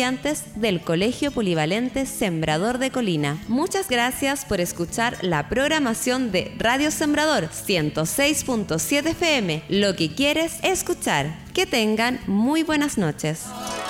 estudiantes del Colegio Polivalente Sembrador de Colina. Muchas gracias por escuchar la programación de Radio Sembrador 106.7 FM. Lo que quieres escuchar. Que tengan muy buenas noches.